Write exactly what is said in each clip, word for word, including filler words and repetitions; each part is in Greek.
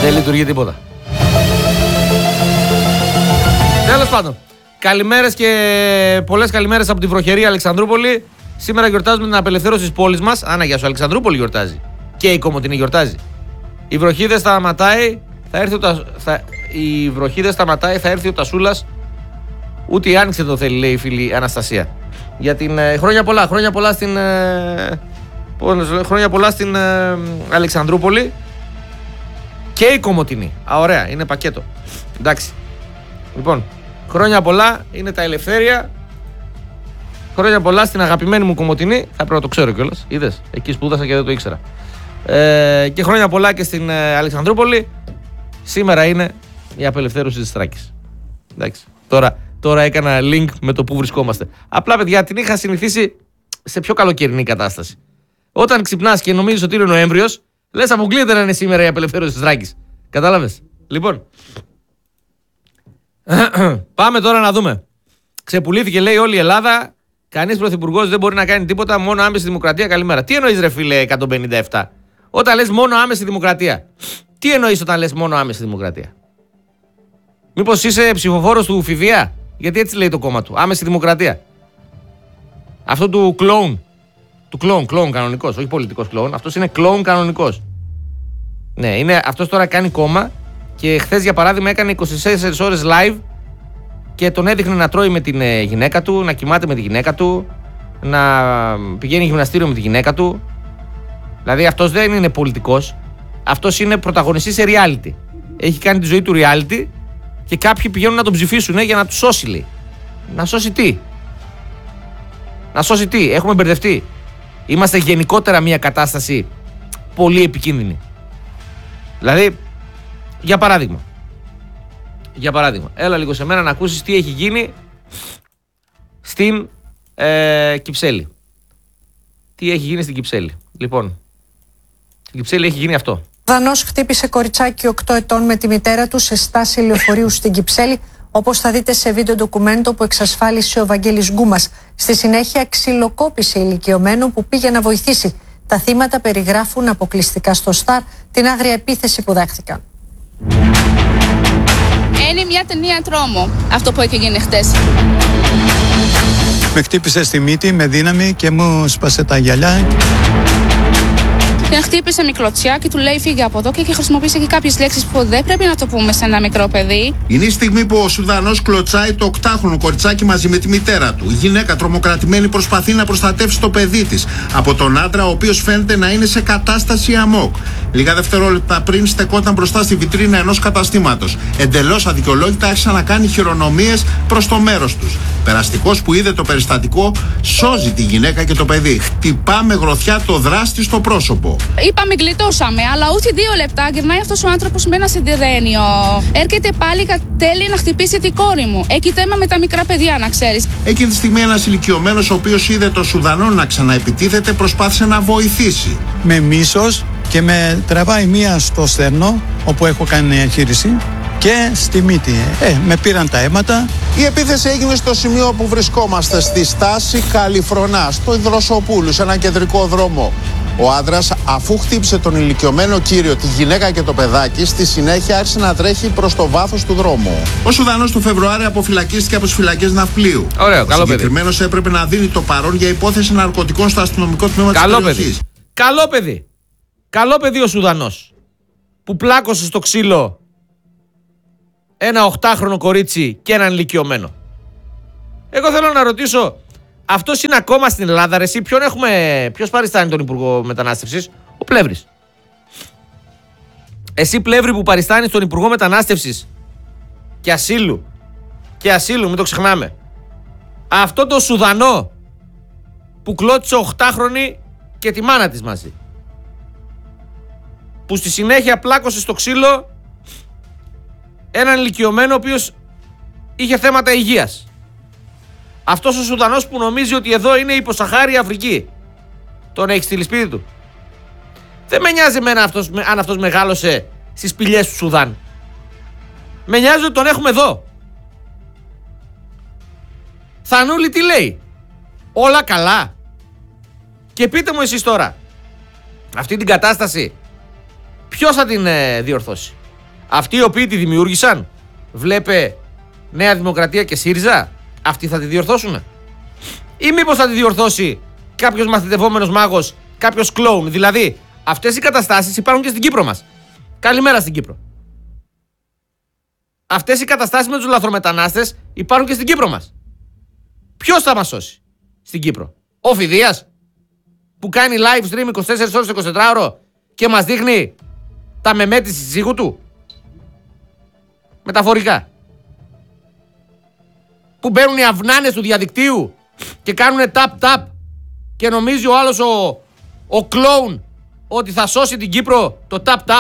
Δεν λειτουργεί τίποτα. Τέλος πάντων, καλημέρες και πολλές καλημέρες από τη βροχερή Αλεξανδρούπολη. Σήμερα γιορτάζουμε την απελευθέρωση της πόλης μας. Άνα, για σου, Αλεξανδρούπολη γιορτάζει. Και η Κομοτηνή γιορτάζει. Η βροχή δεν σταματάει, θα έρθει ο, τα... θα... η βροχή δεν σταματάει, θα έρθει ο Τασούλας. Ούτε η άνοιξε το θέλει, λέει η φίλη Αναστασία. Για την ε, χρόνια πολλά, χρόνια πολλά στην, ε, χρόνια πολλά στην ε, Αλεξανδρούπολη και η Κομοτηνή. Α, ωραία, είναι πακέτο. Εντάξει. Λοιπόν, χρόνια πολλά, είναι τα Ελευθέρια. Χρόνια πολλά στην αγαπημένη μου Κομοτηνή. Θα πρέπει να το ξέρω κιόλας. Είδες, εκεί σπούδασα και δεν το ήξερα. Ε, και χρόνια πολλά και στην ε, Αλεξανδρούπολη. Σήμερα είναι η απελευθέρωση της Θράκης. Εντάξει. Τώρα, τώρα έκανα link με το που βρισκόμαστε. Απλά, παιδιά, την είχα συνηθίσει σε πιο καλοκαιρινή κατάσταση. Όταν ξυπνάς και νομίζεις ότι είναι Νοέμβριος, λες αποκλείεται να είναι σήμερα η απελευθέρωση της Θράκης. Κατάλαβες. Λοιπόν. Πάμε τώρα να δούμε. Ξεπουλήθηκε, λέει, όλη η Ελλάδα. Κανείς πρωθυπουργός δεν μπορεί να κάνει τίποτα. Μόνο άμεση δημοκρατία. Καλημέρα. Τι εννοείς, ρε φίλε, εκατόν πενήντα επτά. Όταν λες μόνο άμεση δημοκρατία. Τι εννοείς όταν λες μόνο άμεση δημοκρατία. Μήπως είσαι ψηφοφόρος του Φιδία. Γιατί έτσι λέει το κόμμα του. Άμεση δημοκρατία. Αυτό του κλόουν. Του κλόουν, κλόουν κανονικός. Όχι πολιτικός κλόουν. Αυτός είναι κλόουν κανονικός. Ναι, είναι, αυτός τώρα κάνει κόμμα. Και χθες, για παράδειγμα, έκανε είκοσι τέσσερις ώρες live και τον έδειχνε να τρώει με την ε, γυναίκα του, να κοιμάται με τη γυναίκα του, να πηγαίνει γυμναστήριο με τη γυναίκα του. Δηλαδή αυτός δεν είναι πολιτικός. Αυτός είναι πρωταγωνιστής σε reality. Έχει κάνει τη ζωή του reality και κάποιοι πηγαίνουν να τον ψηφίσουν για να του σώσει, λέει. Να σώσει τι. Να σώσει τι. Έχουμε μπερδευτεί. Είμαστε γενικότερα μια κατάσταση πολύ επικίνδυνη. Δηλαδή, για παράδειγμα. Για παράδειγμα. Έλα λίγο σε μένα να ακούσεις τι έχει γίνει στην ε, Κυψέλη. Τι έχει γίνει στην Κυψέλη. Λοιπόν, στην Κυψέλη έχει γίνει αυτό. Δανός χτύπησε κοριτσάκι οκτώ ετών με τη μητέρα του σε στάση λεωφορείου στην Κυψέλη, όπως θα δείτε σε βίντεο ντοκουμέντο που εξασφάλισε ο Βαγγέλης Γκούμας. Στη συνέχεια ξυλοκόπησε ηλικιωμένο που πήγε να βοηθήσει. Τα θύματα περιγράφουν αποκλειστικά στο Σταρ την άγρια επίθεση που δέχτηκαν. Είναι μια ταινία τρόμο αυτό που έχει γίνει χτες. Με χτύπησε στη μύτη με δύναμη και μου σπάσε τα γυαλιά. Την χτύπησε με κλωτσιά και του λέει φύγε από εδώ και έχει χρησιμοποιήσει και κάποιες λέξεις που δεν πρέπει να το πούμε σε ένα μικρό παιδί. Είναι η στιγμή που ο Σουδανός κλωτσάει το οκτάχρονο κοριτσάκι μαζί με τη μητέρα του. Η γυναίκα τρομοκρατημένη προσπαθεί να προστατεύσει το παιδί της από τον άντρα, ο οποίος φαίνεται να είναι σε κατάσταση αμόκ. Λίγα δευτερόλεπτα πριν στεκόταν μπροστά στη βιτρίνα ενός καταστήματος. Εντελώς αδικαιολόγητα άρχισαν να κάνει χειρονομίες προς το μέρος τους. Περαστικός που είδε το περιστατικό σώζει τη γυναίκα και το παιδί. Χτυπά με γροθιά το δράστη στο πρόσωπο. Είπαμε γλιτώσαμε, αλλά ούτε δύο λεπτά γυρνάει αυτός ο άνθρωπος με ένα σιδηρένιο. Έρχεται πάλι και θέλει να χτυπήσει την κόρη μου. Έχει θέμα με τα μικρά παιδιά, να ξέρεις. Εκείνη τη στιγμή ένας ηλικιωμένος, ο οποίος είδε το Σουδανό να ξαναεπιτίθεται, προσπάθησε να βοηθήσει. Με μίσος και με τραβάει μία στο στέρνο, όπου έχω κάνει εγχείρηση, και στη μύτη. Ε, με πήραν τα αίματα. Η επίθεση έγινε στο σημείο που βρισκόμαστε, στη στάση Καλιφρονά, στο Ιδροσοπούλου, σε ένα κεντρικό δρόμο. Ο άντρας, αφού χτύπησε τον ηλικιωμένο κύριο, τη γυναίκα και το παιδάκι, στη συνέχεια άρχισε να τρέχει προς το βάθος του δρόμου. Ο Σουδανός του Φεβρουάριο αποφυλακίστηκε από τις φυλακές Ναυπλίου. Ωραίο, καλό παιδί. Ο συγκεκριμένος έπρεπε να δίνει το παρόν για υπόθεση ναρκωτικών στο αστυνομικό τμήμα της περιοχής. Παιδί. Καλό παιδί. Καλό παιδί ο Σουδανός. Που πλάκωσε στο ξύλο ένα οκτάχρονο κορίτσι και έναν ηλικιωμένο. Εγώ θέλω να ρωτήσω. Αυτός είναι ακόμα στην Ελλάδα, ρε εσύ, ποιον έχουμε, ποιος παριστάνει τον Υπουργό Μετανάστευσης? Ο Πλεύρης. Εσύ, Πλεύρη, που παριστάνεις τον Υπουργό Μετανάστευσης και ασύλου, και ασύλου, μην το ξεχνάμε. Αυτό το Σουδανό που κλώτησε οκτάχρονη και τη μάνα της μαζί, που στη συνέχεια πλάκωσε στο ξύλο έναν ηλικιωμένο ο οποίος είχε θέματα υγείας. Αυτός ο Σουδανός που νομίζει ότι εδώ είναι η υποσαχάρια Αφρική, τον έχει στείλει σπίτι του. Δεν με νοιάζει εμένα αυτός, αν αυτός μεγάλωσε στις σπηλιές του Σουδάν. Με νοιάζει ότι τον έχουμε εδώ. Θανούλη τι λέει? Όλα καλά? Και πείτε μου εσείς τώρα, αυτή την κατάσταση ποιος θα την ε, διορθώσει? Αυτοί οι οποίοι τη δημιούργησαν, βλέπε Νέα Δημοκρατία και ΣΥΡΙΖΑ, αυτοί θα τη διορθώσουν? Ή μήπως θα τη διορθώσει κάποιος μαθητευόμενος μάγος, κάποιος κλόουν? Δηλαδή, αυτές οι καταστάσεις υπάρχουν και στην Κύπρο μας. Καλημέρα στην Κύπρο. Αυτές οι καταστάσεις με τους λαθρομετανάστες υπάρχουν και στην Κύπρο μας. Ποιος θα μας σώσει στην Κύπρο? Ο Φιδίας, που κάνει live stream είκοσι τέσσερις ώρες εικοσιτετράωρο και μας δείχνει τα μεμέ της συζύγου του? Μεταφορικά. Που μπαίνουν οι αυνάνες του διαδικτύου και κάνουν tap-tap και νομίζει ο άλλος ο, ο κλόουν ότι θα σώσει την Κύπρο το tap-tap.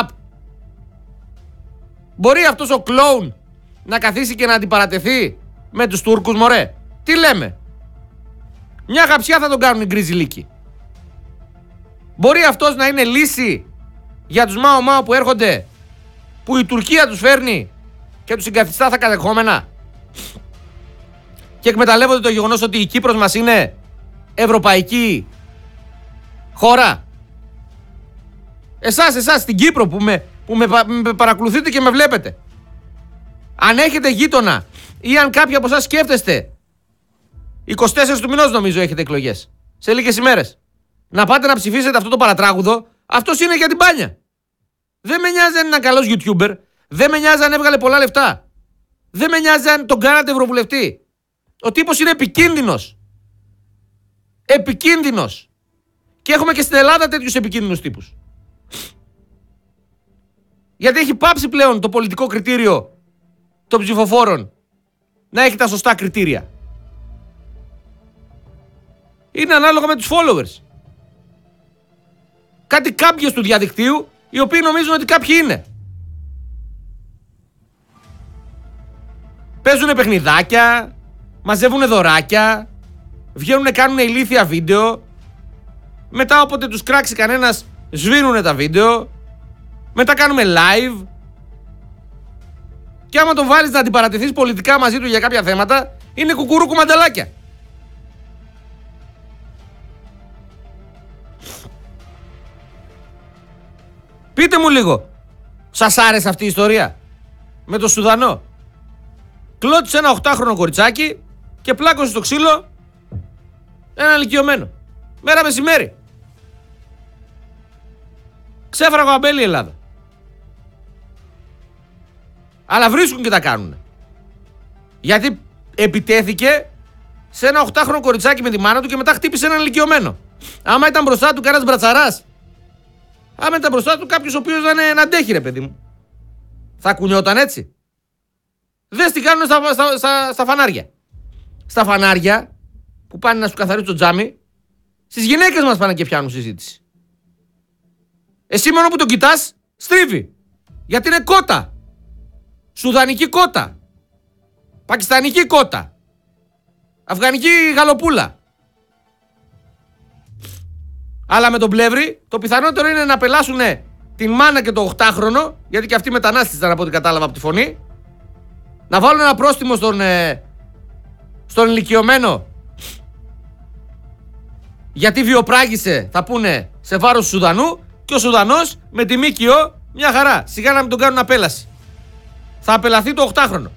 Μπορεί αυτός ο κλόουν να καθίσει και να αντιπαρατεθεί με τους Τούρκους, μωρέ? Τι λέμε? Μια χαψιά θα τον κάνουν οι γκρίζοι λύκοι. Μπορεί αυτός να είναι λύση για τους Μάο Μάο που έρχονται, που η Τουρκία τους φέρνει και τους συγκαθιστά τα κατεχόμενα, και εκμεταλλεύονται το γεγονός ότι η Κύπρος μας είναι ευρωπαϊκή χώρα? Εσάς, εσάς στην Κύπρο που με, που με, με παρακολουθείτε και με βλέπετε, αν έχετε γείτονα ή αν κάποιοι από εσάς σκέφτεστε, είκοσι τέσσερις του μηνός νομίζω έχετε εκλογές, σε λίγες ημέρες, να πάτε να ψηφίσετε αυτό το παρατράγουδο, αυτός είναι για την μπάνια. Δεν με νοιάζει αν είναι ένα καλός YouTuber, δεν με νοιάζει αν έβγαλε πολλά λεφτά, δεν με νοιάζει αν τον κάνατε ευρωβουλευτή. Ο τύπος είναι επικίνδυνος. Επικίνδυνος. Και έχουμε και στην Ελλάδα τέτοιους επικίνδυνους τύπους. Γιατί έχει πάψει πλέον το πολιτικό κριτήριο των ψηφοφόρων να έχει τα σωστά κριτήρια. Είναι ανάλογα με τους followers. Κάτι κάποιες του διαδικτύου, οι οποίοι νομίζουν ότι κάποιοι είναι. Παίζουνε παιχνιδάκια, μαζεύουνε δωράκια, βγαίνουνε, κάνουνε ηλίθια βίντεο, μετά όποτε τους κράξει κανένας σβήνουνε τα βίντεο, μετά κάνουμε live, και άμα τον βάλεις να αντιπαρατηθείς πολιτικά μαζί του για κάποια θέματα, είναι κουκουρούκου μανταλάκια. Πείτε μου λίγο, σας άρεσε αυτή η ιστορία με το Σουδανό? Κλώτησε ένα οχτάχρονο κοριτσάκι και πλάκωσε στο ξύλο ένα ηλικιωμένο. Μέρα μεσημέρι. Ξέφραγο αμπέλι η Ελλάδα. Αλλά βρίσκουν και τα κάνουν. Γιατί επιτέθηκε σε ένα οχτάχρονο κοριτσάκι με τη μάνα του και μετά χτύπησε έναν ηλικιωμένο. Άμα ήταν μπροστά του κανένας μπρατσαράς, άμα ήταν μπροστά του κάποιος ο οποίος να, να αντέχει, ρε παιδί μου, θα κουνιόταν έτσι? Δες τι κάνουν στα, στα, στα, στα φανάρια. Στα φανάρια που πάνε να σου καθαρίσουν το τζάμι, στις γυναίκες μας πάνε και πιάνουν συζήτηση. Εσύ μόνο που τον κοιτάς, στρίβει. Γιατί είναι κότα. Σουδανική κότα. Πακιστανική κότα. Αφγανική γαλοπούλα. Αλλά με τον πλεύρη, το πιθανότερο είναι να πελάσουν την μάνα και το οχτάχρονο, γιατί και αυτή μετανάστης ήταν από ό,τι κατάλαβα από τη φωνή, να βάλουν ένα πρόστιμο στον, ε, στον ηλικιωμένο, γιατί βιοπράγησε, θα πούνε, σε βάρος του Σουδανού, και ο Σουδανός με τη ΜΚΟ μια χαρά. Σιγά να μην τον κάνουν απέλαση. Θα απελαθεί το οχτάχρονο.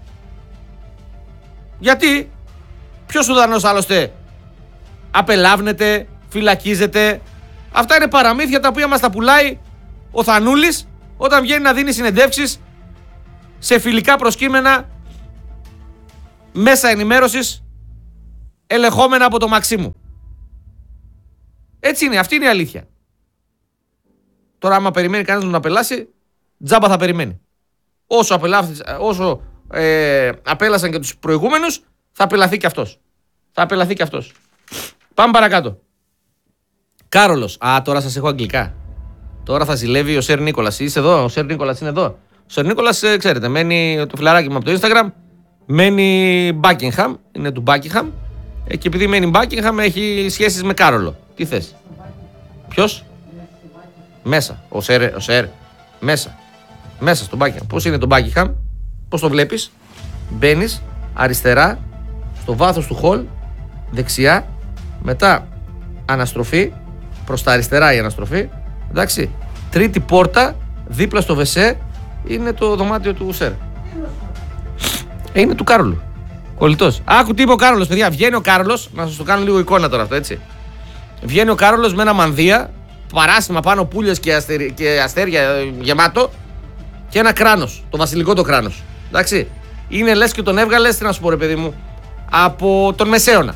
Γιατί ποιος Σουδανός άλλωστε απελάβνεται, φυλακίζεται? Αυτά είναι παραμύθια τα οποία μας τα πουλάει ο Θανούλης όταν βγαίνει να δίνει συνεντεύξεις σε φιλικά προσκύμενα μέσα ενημέρωσης ελεγχόμενα από το Μαξίμου. Έτσι είναι, αυτή είναι η αλήθεια. Τώρα άμα περιμένει κανένας να απελάσει, τζάμπα θα περιμένει. Όσο, όσο ε, απέλασαν και τους προηγούμενους, θα απελαθεί και αυτός. Θα απελαθεί και αυτός. Πάμε παρακάτω. Κάρολος. Α, τώρα σας έχω αγγλικά. Τώρα θα ζηλεύει ο Σερ Νίκολας. Είσαι εδώ, ο Σερ Νίκολας είναι εδώ. Ο Σερ Νίκολας, ε, ξέρετε, μένει το φιλαράκι μου από το Instagram. Μένει Buckingham, είναι του Buckingham. Ε, και επειδή μένει Buckingham, έχει σχέσεις με Κάρολο. Τι θες? Ποιος? Μέσα. Ο Σερ, ο Σερ. Μέσα. Μέσα στο Buckingham. Πώς είναι το Buckingham? Πώς το βλέπεις? Μπαίνεις αριστερά, στο βάθος του hall, δεξιά, μετά αναστροφή, προς τα αριστερά η αναστροφή, εντάξει, τρίτη πόρτα, δίπλα στο βεσέ, Είναι το δωμάτιο του Σερ. Είναι του Κάρολου. Κολλητός. Άκου τι είπε ο Κάρολος, παιδιά. Βγαίνει ο Κάρολος, να σας το κάνω λίγο εικόνα τώρα αυτό, έτσι. Βγαίνει ο Κάρολος με ένα μανδύα, παράσημα πάνω πουλιες και, αστερι... και αστέρια γεμάτο και ένα κράνος. Το βασιλικό το κράνος. Εντάξει. Είναι λες και τον έβγαλες, τι να σου πω ρε παιδί μου, από τον Μεσαίωνα.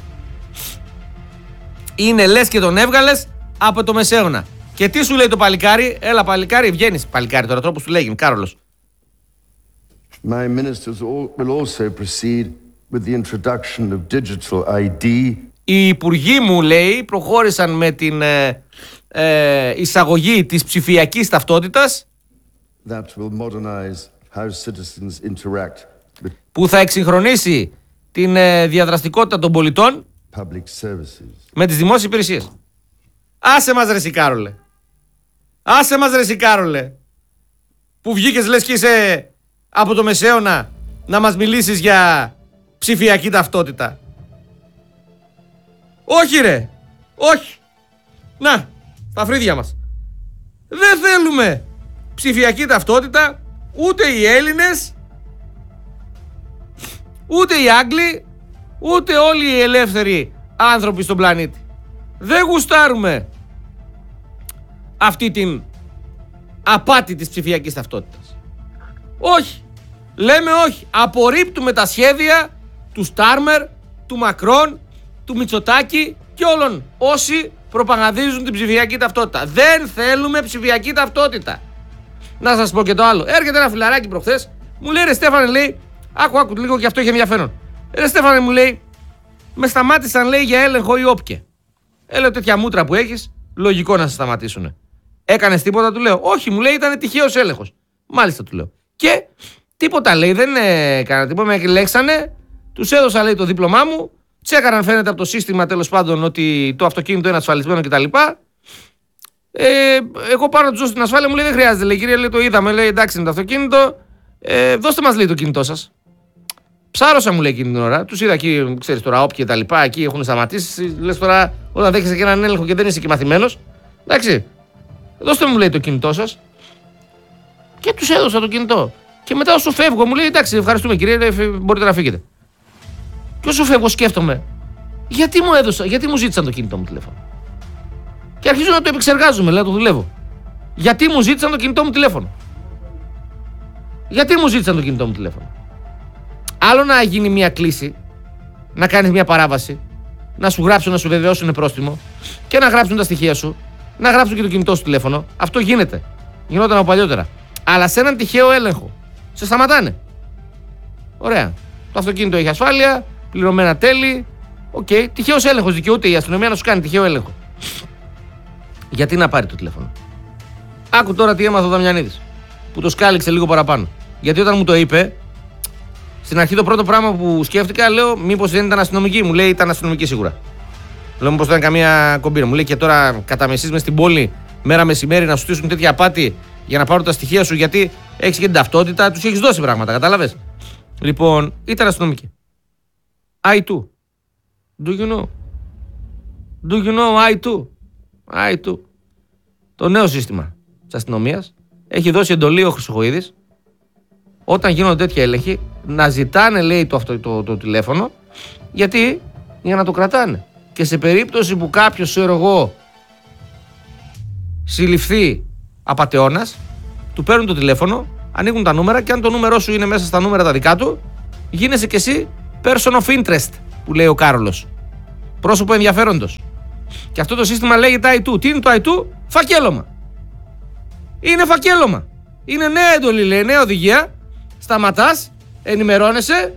Είναι λες και τον έβγαλες από το Μεσαίωνα. Και τι σου λέει το παλικάρι, έλα παλικάρι, βγαίνεις παλικάρι τώρα, τρόπος του λέγει, Κάρολος. My ministers will also proceed with the introduction of digital άι ντι. Οι υπουργοί μου, λέει, προχώρησαν με την ε, ε, εισαγωγή της ψηφιακής ταυτότητας That will modernize how citizens interact with που θα εξυγχρονίσει την ε, διαδραστικότητα των πολιτών public services. με τις δημόσιες υπηρεσίες. Άσε μας ρε Σικάρολε. Άσε μας ρε Σικάρολε. Που βγήκες λες και είσαι από το Μεσαίωνα να μας μιλήσεις για ψηφιακή ταυτότητα. Όχι ρε. Όχι. Να, τα φρύδια μας. Δεν θέλουμε ψηφιακή ταυτότητα ούτε οι Έλληνες, ούτε οι Άγγλοι, ούτε όλοι οι ελεύθεροι άνθρωποι στον πλανήτη. Δεν γουστάρουμε αυτή την απάτη της ψηφιακής ταυτότητας. Όχι. Λέμε όχι. Απορρίπτουμε τα σχέδια του Στάρμερ, του Μακρόν, του Μητσοτάκη και όλων όσοι προπαγανδίζουν την ψηφιακή ταυτότητα. Δεν θέλουμε ψηφιακή ταυτότητα. Να σας πω και το άλλο. Έρχεται ένα φιλαράκι προχθές, μου λέει ρε Στέφανε, λέει, άκου άκου λίγο και αυτό έχει ενδιαφέρον. Ρε Στέφανε, μου λέει, με σταμάτησαν, λέει, για έλεγχο ή όπκε. Έλεω τέτοια μούτρα που έχεις, λογικό να σε σταματήσουνε. Έκανες τίποτα, του λέω. Όχι, μου λέει, ήταν τυχαίος έλεγχος. Μάλιστα, του λέω. Και τίποτα, λέει, δεν έκανα τίποτα. Με εκλέξανε, τους έδωσα, λέει, το δίπλωμά μου, τσέκαραν, φαίνεται από το σύστημα τέλος πάντων ότι το αυτοκίνητο είναι ασφαλισμένο κτλ. Ε, εγώ πάνω του ζω στην ασφάλεια, μου λέει, δεν χρειάζεται, λέει, κύριε, λέει, το είδαμε, λέει, εντάξει είναι το αυτοκίνητο, ε, δώστε μας, λέει, το κινητό σας. Ψάρωσα, μου λέει, εκείνη την ώρα, τους είδα εκεί, ξέρεις τώρα, όποιοι και τα λοιπά, εκεί έχουν σταματήσει. Λες τώρα, όταν δέχεσαι και έναν έλεγχο και δεν είσαι και μαθημένος, εντάξει, δώστε μου, λέει, το κινητό σας. Και τους έδωσα το κινητό. Και μετά όσο φεύγω, μου λέει, εντάξει, ευχαριστούμε, κύριε, μπορείτε να φύγετε. Και όσο φεύγω, σκέφτομαι, γιατί μου έδωσα, γιατί μου ζήτησαν το κινητό μου τηλέφωνο. Και αρχίζω να το επεξεργάζομαι, λέω, το δουλεύω. Γιατί μου ζήτησαν το κινητό μου τηλέφωνο. Γιατί μου ζήτησαν το κινητό μου τηλέφωνο. Άλλο να γίνει μια κλήση, να κάνεις μια παράβαση, να σου γράψουν, να σου βεβαιώσουν πρόστιμο και να γράψουν τα στοιχεία σου, να γράψουν και το κινητό σου τηλέφωνο. Αυτό γίνεται. Γινόταν από παλιότερα. Αλλά σε έναν τυχαίο έλεγχο σε σταματάνε. Ωραία. Το αυτοκίνητο έχει ασφάλεια, πληρωμένα τέλη. Οκ. Okay. Τυχαίος έλεγχος. Δικαιούται η αστυνομία να σου κάνει τυχαίο έλεγχο. Γιατί να πάρει το τηλέφωνο. Άκου τώρα τι έμαθε ο Δαμιανίδης, που το σκάλιξε λίγο παραπάνω. Γιατί όταν μου το είπε, στην αρχή το πρώτο πράγμα που σκέφτηκα, λέω, μήπως δεν ήταν αστυνομική. Μου λέει, ήταν αστυνομική σίγουρα. Λέω, μήπως ήταν καμία κομπίνα. Μου λέει, και τώρα κατά μεσής μες στην πόλη, μέρα μεσημέρι, να σου στήσουν τέτοια απάτη για να πάρουν τα στοιχεία σου, γιατί έχεις και την ταυτότητα, τους έχεις δώσει πράγματα, κατάλαβες. Λοιπόν, ήταν αστυνομική. άι τού. Do you know? Do you know άι τού? άι τού. Το νέο σύστημα της αστυνομίας έχει δώσει εντολή ο Χρυσοχοΐδης όταν γίνονται τέτοια έλεγχοι να ζητάνε, λέει, το, αυτό, το, το τηλέφωνο, γιατί για να το κρατάνε. Και σε περίπτωση που κάποιος, ξέρω εγώ, συλληφθεί απατεώνας, του παίρνουν το τηλέφωνο, ανοίγουν τα νούμερα και αν το νούμερό σου είναι μέσα στα νούμερα τα δικά του, γίνεσαι κι εσύ person of interest, που λέει ο Κάρολος. Πρόσωπο ενδιαφέροντος. Και αυτό το σύστημα λέγεται άι τού. Τι είναι το άι τού? Φακέλωμα. Είναι φακέλωμα. Είναι νέα εντολή, λέει, νέα οδηγία. Σταματάς, ενημερώνεσαι.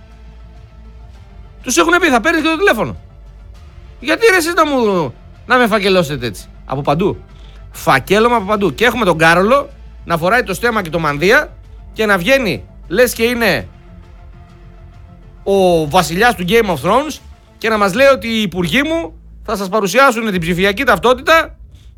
Τους έχουν πει, θα παίρνεις και το τηλέφωνο. Γιατί ρε εσείς να, μου, να με φακελώσετε έτσι? Από παντού. Φακέλωμα από παντού. Και έχουμε τον Κάρολο να φοράει το στέμα και το μανδύα και να βγαίνει, λες και είναι ο βασιλιάς του Game of Thrones, και να μας λέει ότι οι υπουργοί μου θα σας παρουσιάσουν την ψηφιακή ταυτότητα.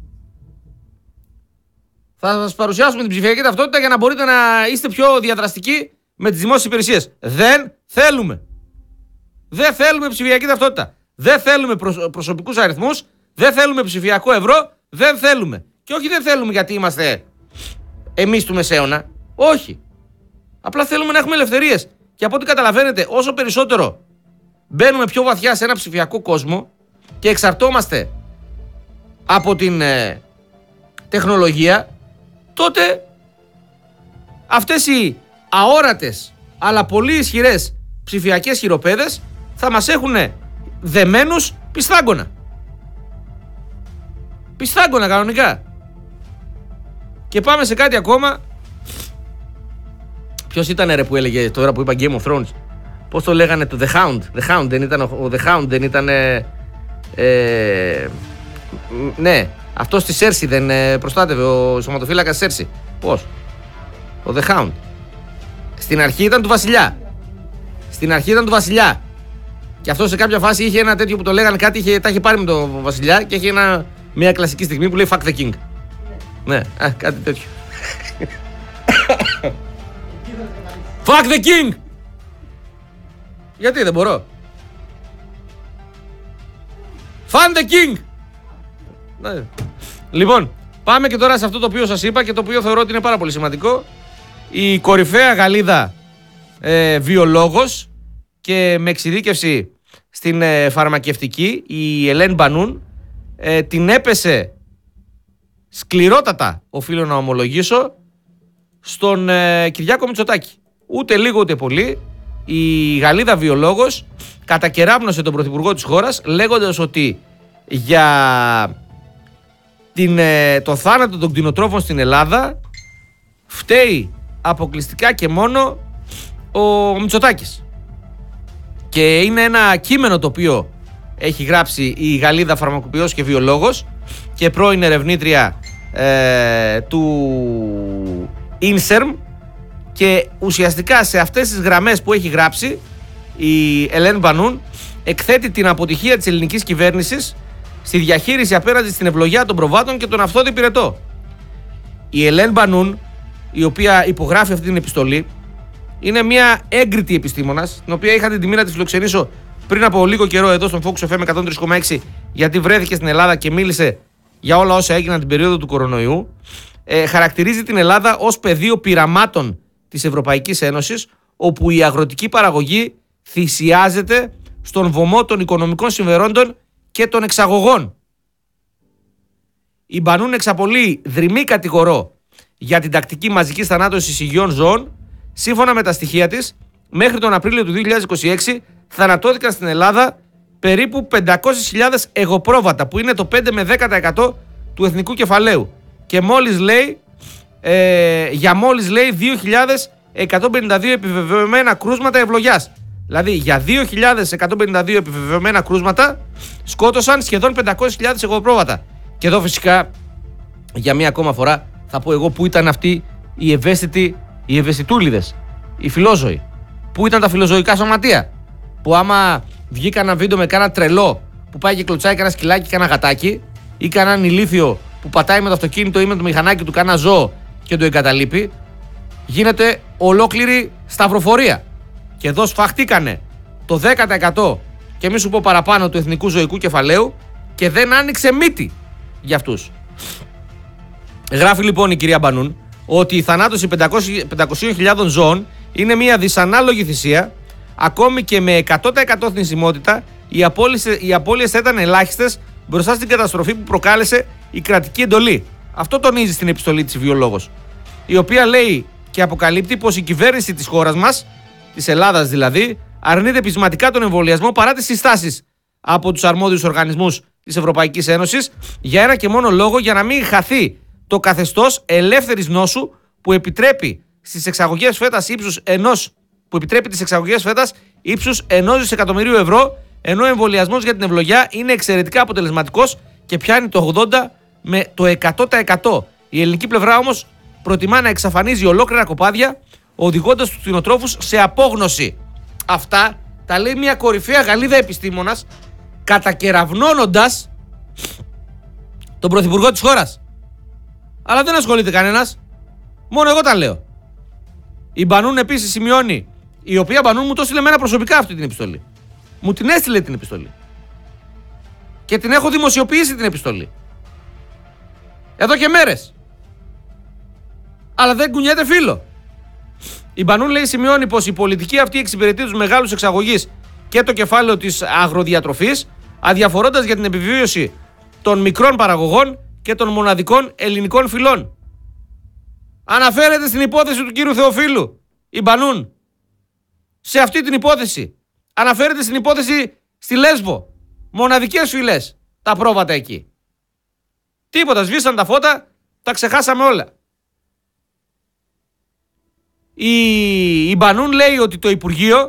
Θα σας παρουσιάσουμε την ψηφιακή ταυτότητα για να μπορείτε να είστε πιο διαδραστικοί με τις δημόσιες υπηρεσίες. Δεν θέλουμε. Δεν θέλουμε ψηφιακή ταυτότητα. Δεν θέλουμε προσωπικούς αριθμούς. Δεν θέλουμε ψηφιακό ευρώ. Δεν θέλουμε. Και όχι δεν θέλουμε γιατί είμαστε εμείς του Μεσαίωνα. Όχι. Απλά θέλουμε να έχουμε ελευθερίες. Και από ό,τι καταλαβαίνετε, όσο περισσότερο μπαίνουμε πιο βαθιά σε ένα ψηφιακό κόσμο και εξαρτώμαστε από την ε, τεχνολογία, τότε αυτές οι αόρατες αλλά πολύ ισχυρές ψηφιακές χειροπέδες θα μας έχουν δεμένους πιστάγκωνα. Πιστάγκωνα κανονικά. Και πάμε σε κάτι ακόμα. Ποιος ήταν ρε που έλεγε τώρα που είπα Game of Thrones? Πώς το λέγανε, το The Hound? The Hound δεν ήταν, ο The Hound δεν ήταν ε, ε, ναι, αυτός τη Σέρση δεν ε, προστάτευε, ο σωματοφύλακας Σέρση? Πώς? Ο The Hound. Στην αρχή ήταν του βασιλιά. Στην αρχή ήταν του βασιλιά. Και αυτό σε κάποια φάση είχε ένα τέτοιο που το λέγανε κάτι, είχε, τα είχε πάρει με τον βασιλιά και είχε ένα, μια κλασική στιγμή που λέει Fuck the King. Ναι, α, κάτι τέτοιο. Fuck the King! Γιατί δεν μπορώ? Fun the King! Ναι. Λοιπόν, πάμε και τώρα σε αυτό το οποίο σας είπα και το οποίο θεωρώ ότι είναι πάρα πολύ σημαντικό. Η κορυφαία Γαλλίδα ε, βιολόγος και με εξειδίκευση στην ε, φαρμακευτική, η Ελέν Μπανούν, ε, την έπεσε σκληρότατα, οφείλω να ομολογήσω, στον ε, Κυριάκο Μητσοτάκη. Ούτε λίγο ούτε πολύ η Γαλλίδα βιολόγος κατακεράπνωσε τον πρωθυπουργό της χώρας λέγοντας ότι για την, ε, το θάνατο των κτηνοτρόφων στην Ελλάδα φταίει αποκλειστικά και μόνο ο Μητσοτάκης. Και είναι ένα κείμενο το οποίο έχει γράψει η Γαλλίδα φαρμακοποιός και βιολόγος και πρώην ερευνήτρια ε, του Ίνσερμ, και ουσιαστικά σε αυτές τις γραμμές που έχει γράψει η Ελέν Μπανούν εκθέτει την αποτυχία της ελληνικής κυβέρνησης στη διαχείριση απέναντι στην ευλογία των προβάτων και τον αυθόδη πυρετό. Η Ελέν Μπανούν, η οποία υπογράφει αυτή την επιστολή, είναι μια έγκριτη επιστήμονας, την οποία είχα την τιμή να τη φιλοξενήσω πριν από λίγο καιρό εδώ στον Focus εφ εμ εκατόν τρία κόμμα έξι, γιατί βρέθηκε στην Ελλάδα και μίλησε για όλα όσα έγιναν την περίοδο του κορονοϊού. Ε, χαρακτηρίζει την Ελλάδα ως πεδίο πειραμάτων της Ευρωπαϊκής Ένωσης, όπου η αγροτική παραγωγή θυσιάζεται στον βωμό των οικονομικών συμφερόντων και των εξαγωγών. Η Μπανούν εξαπολύει δρυμή κατηγορώ για την τακτική μαζικής θανάτωσης υγιών ζώων. Σύμφωνα με τα στοιχεία της, μέχρι τον Απρίλιο του δύο χιλιάδες είκοσι έξι θανατώθηκαν στην Ελλάδα περίπου πεντακόσιες χιλιάδες εγωπρόβατα, που είναι το πέντε με δέκα τοις εκατό του εθνικού κεφαλαίου. Και μόλις λέει, ε, για μόλις λέει δύο χιλιάδες εκατόν πενήντα δύο επιβεβαιωμένα κρούσματα ευλογιάς. Δηλαδή για δύο χιλιάδες εκατόν πενήντα δύο επιβεβαιωμένα κρούσματα σκότωσαν σχεδόν πεντακόσιες χιλιάδες εγωπρόβατα. Και εδώ φυσικά για μία ακόμα φορά θα πω εγώ που ήταν αυτοί οι ευαίσθητοι, οι ευαισθητούλιδες, οι φιλόζωοι. Πού ήταν τα φιλοζωικά σωματεία, που άμα βγήκαν ένα βίντεο με κάνα τρελό που πάει και κλωτσάει κάνα σκυλάκι, κάνα γατάκι, ή κανέναν ηλίθιο που πατάει με το αυτοκίνητο ή με το μηχανάκι του κάνα ζώο και το εγκαταλείπει, γίνεται ολόκληρη σταυροφορία. Και εδώ σφαχτήκανε το δέκα τοις εκατό και μη σου πω παραπάνω του εθνικού ζωικού κεφαλαίου και δεν άνοιξε μύτη για αυτούς. Γράφει λοιπόν η κυρία Μπανούν ότι η θανάτωση πεντακόσιες χιλιάδες ζώων είναι μια δυσανάλογη θυσία. Ακόμη και με εκατό τοις εκατό θνησιμότητα, οι απώλειες, οι απώλειες θα ήταν ελάχιστες μπροστά στην καταστροφή που προκάλεσε η κρατική εντολή. Αυτό τονίζει στην επιστολή της η βιολόγος, η οποία λέει και αποκαλύπτει πως η κυβέρνηση της χώρας μας, της Ελλάδας δηλαδή, αρνείται πεισματικά τον εμβολιασμό παρά τις συστάσεις από τους αρμόδιους οργανισμούς της Ευρωπαϊκής Ένωσης, για ένα και μόνο λόγο, για να μην χαθεί το καθεστώς ελεύθερης νόσου που επιτρέπει στις εξαγωγές φέτας ύψους ενός που επιτρέπει τις εξαγωγές φέτας ύψους ενός δισεκατομμυρίου ευρώ, ενώ ο εμβολιασμός για την ευλογιά είναι εξαιρετικά αποτελεσματικός και πιάνει το ογδόντα με το εκατό τοις εκατό. Η ελληνική πλευρά όμως προτιμά να εξαφανίζει ολόκληρα κοπάδια, οδηγώντας τους κτηνοτρόφους σε απόγνωση. Αυτά τα λέει μια κορυφαία Γαλλίδα επιστήμονας, κατακεραυνώνοντας τον πρωθυπουργό της χώρας. Αλλά δεν ασχολείται κανένας. Μόνο εγώ τα λέω. Η Μπανούν επίσης σημειώνει, η οποία Μπανούν μου το έστειλε εμένα προσωπικά αυτή την επιστολή. Μου την έστειλε την επιστολή. Και την έχω δημοσιοποιήσει την επιστολή. Εδώ και μέρες. Αλλά δεν κουνιέται φίλο. Η Μπανούν, λέει, σημειώνει πως η πολιτική αυτή εξυπηρετεί τους μεγάλους εξαγωγείς και το κεφάλαιο της αγροδιατροφής, αδιαφορώντας για την επιβίωση των μικρών παραγωγών και των μοναδικών ελληνικών φυλών. Αναφέρεται στην υπόθεση του κύριου Θεοφίλου η Μπανούν. Σε αυτή την υπόθεση. Αναφέρεται στην υπόθεση στη Λέσβο. Μοναδικές φυλές. Τα πρόβατα εκεί. Τίποτα. Σβήσαν τα φώτα. Τα ξεχάσαμε όλα. Η, η Μπανούν λέει ότι το Υπουργείο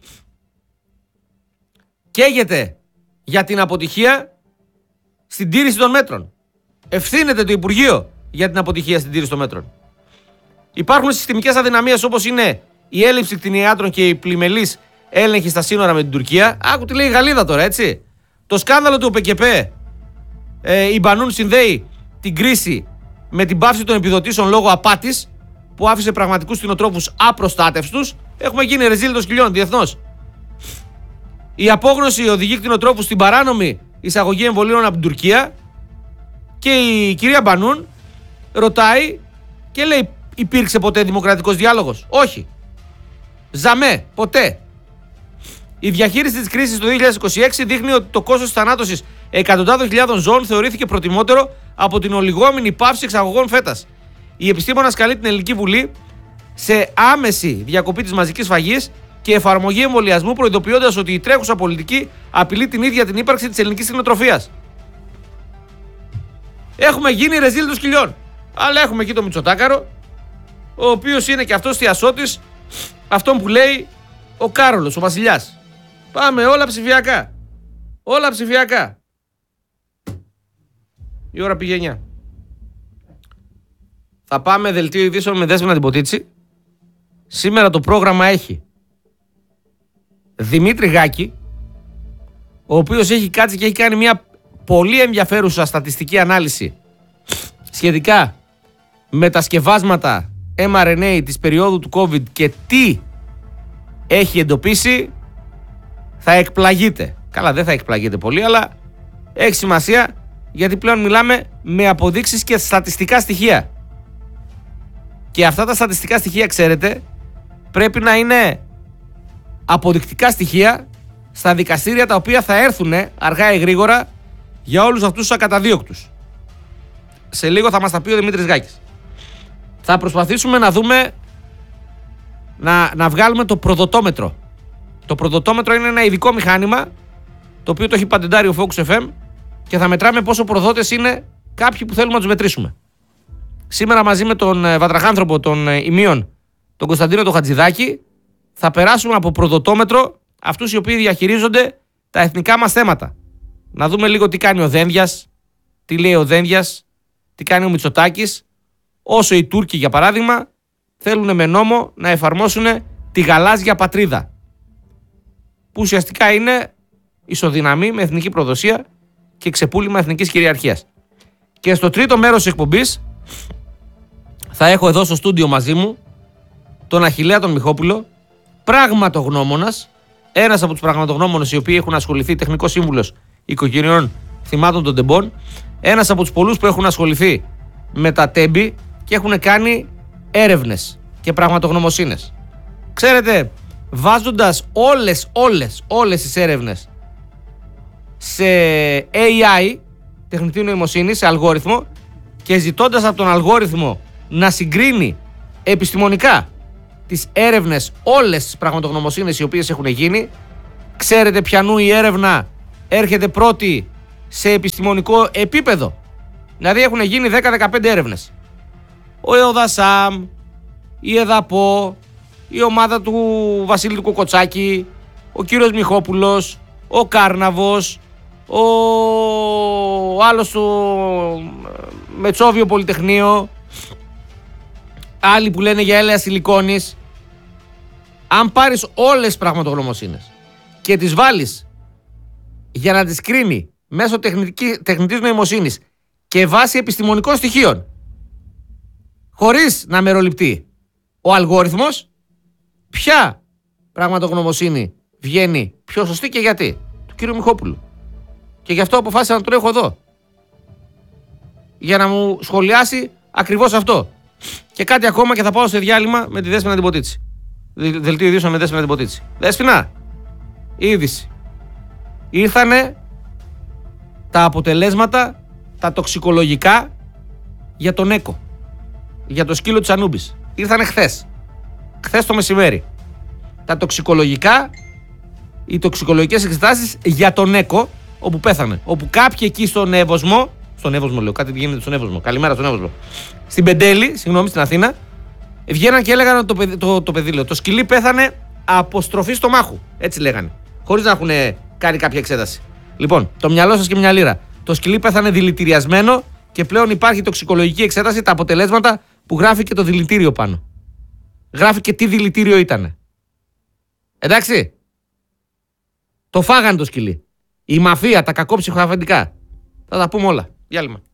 καίγεται για την αποτυχία στην τήρηση των μέτρων. Ευθύνεται το Υπουργείο για την αποτυχία στην τήρηση των μέτρων. Υπάρχουν συστημικές αδυναμίες όπως είναι η έλλειψη κτηνιάτρων και η πλημελής έλεγχη στα σύνορα με την Τουρκία. Άκου τι λέει η Γαλλίδα τώρα, έτσι. Το σκάνδαλο του ΟΠΕΚΕΠΕ, ε, η Μπανούν συνδέει την κρίση με την πάυση των επιδοτήσεων λόγω απάτης που άφησε πραγματικούς κτηνοτρόφους απροστάτευστους. Έχουμε γίνει ρεζίλ των σκυλιών διεθνώς. Η απόγνωση οδηγεί κτηνοτρόφους στην παράνομη εισαγωγή εμβολίων από την Τουρκία. Και η κυρία Μπανούν ρωτάει και λέει: υπήρξε ποτέ δημοκρατικός διάλογος? Όχι. Ζαμέ, ποτέ. Η διαχείριση της κρίσης το δύο χιλιάδες είκοσι έξι δείχνει ότι το κόστος της θανάτωσης εκατοντάδων χιλιάδων ζώων θεωρήθηκε προτιμότερο από την ολιγόμενη πάυση εξαγωγών φέτας. Η επιστήμονας καλεί την Ελληνική Βουλή σε άμεση διακοπή της μαζικής σφαγής και εφαρμογή εμβολιασμού, προειδοποιώντας ότι η τρέχουσα πολιτική απειλεί την ίδια την ύπαρξη της ελληνικής κτηνοτροφίας. Έχουμε γίνει ρεζίλ των σκυλιών. Αλλά έχουμε εκεί το Μητσοτάκαρο, ο οποίος είναι και αυτός θειασότης αυτόν που λέει ο Κάρολος, ο βασιλιάς. Πάμε όλα ψηφιακά. Όλα ψηφιακά. Η ώρα πήγε εννιά. Θα πάμε δελτίο ειδήσεων με Δέσποινα την Ποτίτσι. Σήμερα το πρόγραμμα έχει Δημήτρη Γάκη, ο οποίος έχει κάτσει και έχει κάνει μια πολύ ενδιαφέρουσα στατιστική ανάλυση σχετικά με τα σκευάσματα εμ αρ εν έι της περίοδου του COVID και τι έχει εντοπίσει. Θα εκπλαγείτε. Καλά, δεν θα εκπλαγείτε πολύ, αλλά έχει σημασία γιατί πλέον μιλάμε με αποδείξεις και στατιστικά στοιχεία. Και αυτά τα στατιστικά στοιχεία, ξέρετε, πρέπει να είναι αποδεικτικά στοιχεία στα δικαστήρια τα οποία θα έρθουν αργά ή γρήγορα για όλους αυτούς τους ακαταδίωκτους. Σε λίγο θα μας τα πει ο Δημήτρης Γάκης. Θα προσπαθήσουμε να δούμε, να, να βγάλουμε το προδοτόμετρο. Το προδοτόμετρο είναι ένα ειδικό μηχάνημα το οποίο το έχει πατεντάρει ο Focus εφ εμ και θα μετράμε πόσο προδότες είναι κάποιοι που θέλουμε να τους μετρήσουμε. Σήμερα μαζί με τον βατραχάνθρωπο των ημείων, τον Κωνσταντίνο τον Χατζηδάκη, θα περάσουμε από προδοτόμετρο αυτούς οι οποίοι διαχειρίζονται τα εθνικά μας θέματα. Να δούμε λίγο τι κάνει ο Δένδιας, τι λέει ο Δένδιας, τι κάνει ο Μητσοτάκης, όσο οι Τούρκοι για παράδειγμα θέλουν με νόμο να εφαρμόσουν τη γαλάζια πατρίδα, που ουσιαστικά είναι ισοδυναμή με εθνική προδοσία και ξεπούλημα εθνικής κυριαρχίας. Και στο τρίτο μέρος της εκπομπής θα έχω εδώ στο στούντιο μαζί μου τον Αχιλλέα τον Μιχόπουλο, πραγματογνώμονας, ένας από τους πραγματογνώμονες οι οποίοι έχουν ασχοληθεί, τεχνικός σύμβουλος οικογενειών θυμάτων των τεμπών, ένας από τους πολλούς που έχουν ασχοληθεί με τα τέμπη και έχουν κάνει έρευνες και πραγματογνωμοσύνες. Ξέρετε, βάζοντας όλες, όλες, όλες τις έρευνες σε έι άι, τεχνητή νοημοσύνη, σε αλγόριθμο, και ζητώντας από τον αλγόριθμο να συγκρίνει επιστημονικά τις έρευνες, όλες τις πραγματογνωμοσύνες οι οποίες έχουν γίνει, ξέρετε ποιανού η έρευνα έρχεται πρώτη σε επιστημονικό επίπεδο? Δηλαδή έχουν γίνει δέκα με δεκαπέντε έρευνες. Ο ΕΟΔΑΣΑΜ, η ΕΔΑΠΟ, η ομάδα του Βασίλη του Κοκοτσάκη, ο κύριος Μιχόπουλος, ο Κάρναβος, ο άλλος του Μετσόβιο Πολυτεχνείο, άλλοι που λένε για έλαια σιλικόνης. Αν πάρεις όλες τις πραγματογνωμοσύνες και τις βάλεις για να τις κρίνει μέσω τεχνητικής, τεχνητής νοημοσύνης και βάσει επιστημονικών στοιχείων, χωρίς να μεροληπτεί ο αλγόριθμος, ποια πραγματογνωμοσύνη βγαίνει πιο σωστή και γιατί? Του κύριου Μιχόπουλου. Και γι' αυτό αποφάσισα να τον έχω εδώ, για να μου σχολιάσει ακριβώς αυτό. Και κάτι ακόμα και θα πάω σε διάλειμμα με τη Δέσποινα την Ποτίτσι. Δελτίο ειδήσεων με Δέσποινα Τιμποτίτση. Δέσποινα, είδηση. Ήρθανε τα αποτελέσματα, τα τοξικολογικά για τον Έκο. Για το σκύλο της Ανούμπης. Ήρθανε χθες. Χθες το μεσημέρι. Τα τοξικολογικά, οι τοξικολογικές εξετάσεις για τον Έκο, όπου πέθανε. Όπου κάποιοι εκεί στον Εύωσμο, στον Εύωσμο λέω, κάτι γίνεται στον Εύωσμο. Καλημέρα στον Εύωσμο. Στην Πεντέλη, συγγνώμη, στην Αθήνα, βγαίναν και έλεγαν ότι το, παιδί, το, το παιδί, λέω, το σκυλί πέθανε από στροφή στομάχου. Έτσι λέγανε. Χωρίς να έχουν κάνει κάποια εξέταση. Λοιπόν, το μυαλό σας και μια λίρα. Το σκυλί πέθανε δηλητηριασμένο και πλέον υπάρχει τοξικολογική εξέταση, τα αποτελέσματα που γράφει και το δηλητήριο πάνω. Γράφει και τι δηλητήριο ήτανε. Εντάξει. Το φάγανε το σκυλί. Η μαφία, τα κακόψυχα αφεντικά. Θα τα πούμε όλα. Διάλειμμα.